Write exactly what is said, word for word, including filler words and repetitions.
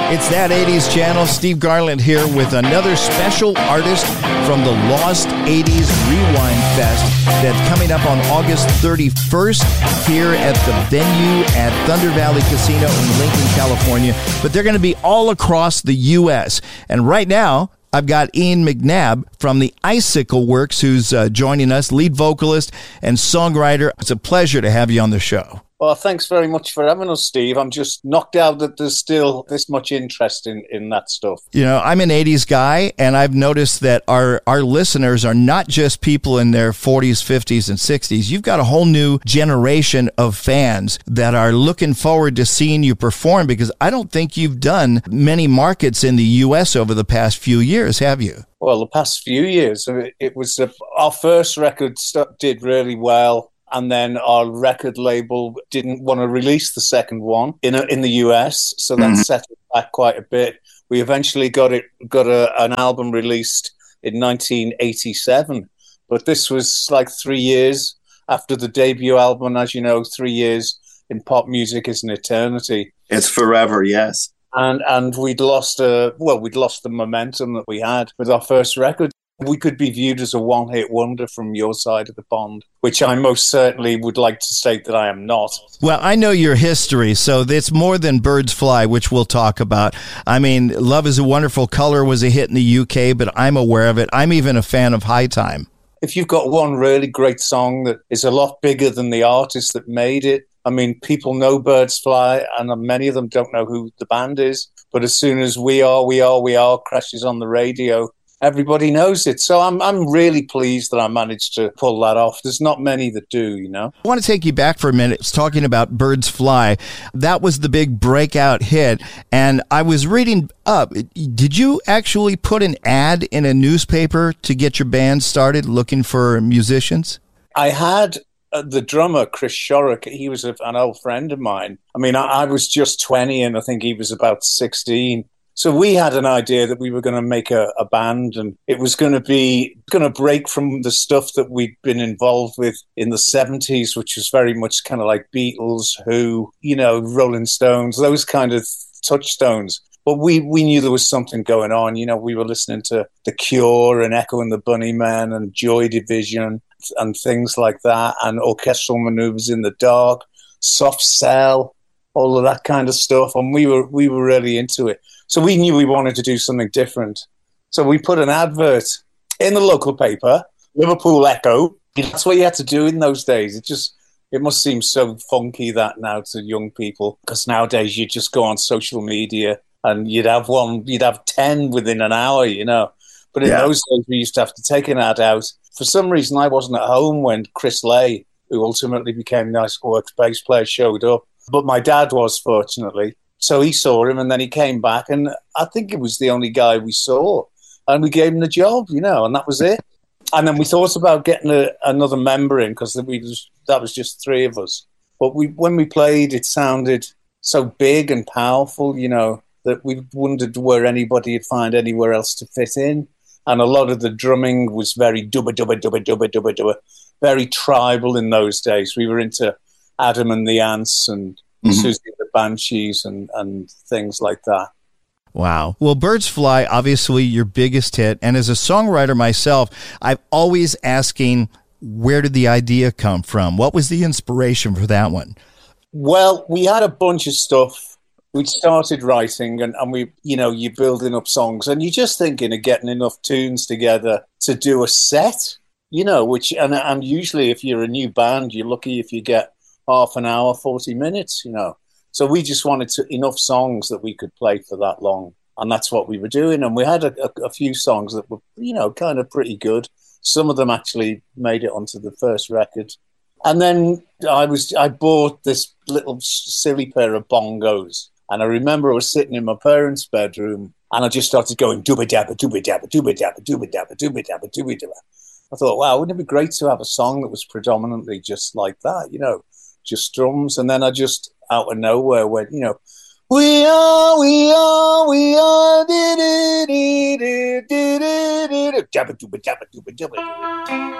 It's That eighties Channel. Steve Garland here with another special artist from the Lost eighties Rewind Fest that's coming up on August thirty-first here at the venue at Thunder Valley Casino in Lincoln, California. But they're going to be all across the U S. And right now, I've got Ian McNabb from the Icicle Works who's uh, joining us, lead vocalist and songwriter. It's a pleasure to have you on the show. Well, thanks very much for having us, Steve. I'm just knocked out that there's still this much interest in, in that stuff. You know, I'm an eighties guy, and I've noticed that our, our listeners are not just people in their forties, fifties, and sixties. You've got a whole new generation of fans that are looking forward to seeing you perform, because I don't think you've done many markets in the U S over the past few years, have you? Well, the past few years, it was uh, our first record st- did really well. And then our record label didn't want to release the second one in a, in the U S, so that mm-hmm. set it back quite a bit. We eventually got it got a, an album released in nineteen eighty-seven, but this was like three years after the debut album. As you know, three years in pop music is an eternity. It's forever, yes. And and we'd lost a well, we'd lost the momentum that we had with our first record. We could be viewed as a one-hit wonder from your side of the pond, which I most certainly would like to state that I am not. Well, I know your history, so it's more than Birds Fly, which we'll talk about. I mean, Love is a Wonderful Color was a hit in the U K, but I'm aware of it. I'm even a fan of High Time. If you've got one really great song that is a lot bigger than the artist that made it, I mean, people know Birds Fly, and many of them don't know who the band is, but as soon as We Are, We Are, We Are crashes on the radio, everybody knows it. So I'm I'm really pleased that I managed to pull that off. There's not many that do, you know. I want to take you back for a minute. It's talking about Birds Fly. That was the big breakout hit. And I was reading up. Did you actually put an ad in a newspaper to get your band started looking for musicians? I had uh, the drummer, Chris Shorrock. He was a, an old friend of mine. I mean, I, I was just twenty and I think he was about sixteen. So we had an idea that we were going to make a, a band, and it was going to be going to break from the stuff that we'd been involved with in the seventies, which was very much kind of like Beatles, Who, you know, Rolling Stones, those kind of touchstones. But we, we knew there was something going on. You know, we were listening to The Cure and Echo and the Bunnymen and Joy Division and things like that, and Orchestral Maneuvers in the Dark, Soft Cell, all of that kind of stuff. And we were we were really into it. So we knew we wanted to do something different. So we put an advert in the local paper, Liverpool Echo. That's what you had to do in those days. It just, it must seem so funky that now to young people, because nowadays you just go on social media and you'd have one, you'd have ten within an hour, you know. But in yeah. those days we used to have to take an ad out. For some reason I wasn't at home when Chris Lay, who ultimately became the Icicle Works bass player, showed up. But my dad was, fortunately. So he saw him, and then he came back, and I think it was the only guy we saw. And we gave him the job, you know, and that was it. And then we thought about getting a, another member in, because we was, that was just three of us. But we, when we played, it sounded so big and powerful, you know, that we wondered where anybody would find anywhere else to fit in. And a lot of the drumming was very dubba, dubba, dubba, dubba, dubba, dubba, very tribal in those days. We were into Adam and the Ants and Mm-hmm. Susie the Banshees and, and things like that. Wow. Well, Birds Fly, obviously your biggest hit. And as a songwriter myself, I'm always asking, where did the idea come from? What was the inspiration for that one? Well, we had a bunch of stuff. We'd started writing and, and we, you know, you're building up songs and you're just thinking of getting enough tunes together to do a set, you know, which, and, and usually if you're a new band, you're lucky if you get half an hour, forty minutes, you know. So we just wanted to, enough songs that we could play for that long. And that's what we were doing. And we had a, a, a few songs that were, you know, kind of pretty good. Some of them actually made it onto the first record. And then I was, I bought this little silly pair of bongos. And I remember I was sitting in my parents' bedroom and I just started going dooba dabba, dooba dabba, dooba dabba, dooba dabba, dooba dabba, dooba dabba. I thought, wow, wouldn't it be great to have a song that was predominantly just like that, you know? Just drums, and then I just out of nowhere went, you know, we are, we are, we are, did it, did it, did it, did it,